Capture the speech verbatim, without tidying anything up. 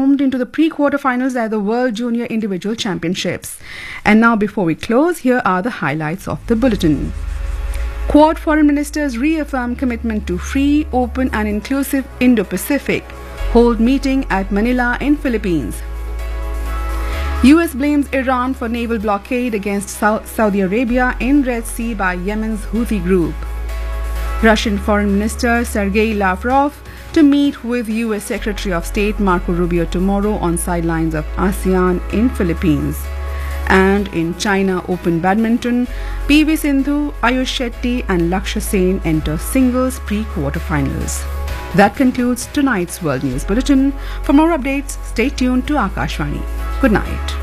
homed into the pre-quarterfinals at the World Junior Individual Championships. And now, before we close, here are the highlights of the bulletin. Quad foreign ministers reaffirm commitment to free, open and inclusive Indo-Pacific. Hold meeting at Manila in Philippines. U S blames Iran for naval blockade against Saudi Arabia in Red Sea by Yemen's Houthi group. Russian Foreign Minister Sergei Lavrov to meet with U S Secretary of State Marco Rubio tomorrow on sidelines of ASEAN in Philippines. And in China Open Badminton, P V Sindhu, Ayush Shetty and Lakshya Sen enter singles pre-quarterfinals. That concludes tonight's World News Bulletin. For more updates, stay tuned to Akashvani. Good night.